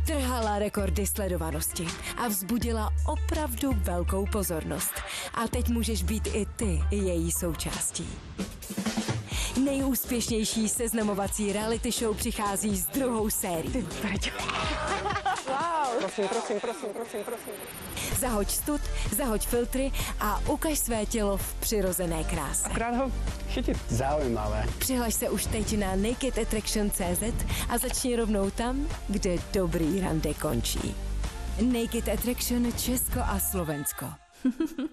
Trhala rekordy sledovanosti a vzbudila opravdu velkou pozornost. A teď můžeš být i ty její součástí. Nejúspěšnější seznamovací reality show přichází s druhou sérií. Wow. Prosím. Zahoď stud, zahoď filtry a ukaž své tělo v přirozené kráse. Akorát ho chytit. Zaujímavé. Přihlaš se už teď na nakedattraction.cz a začni rovnou tam, kde dobrý rande končí. Naked Attraction Česko a Slovensko.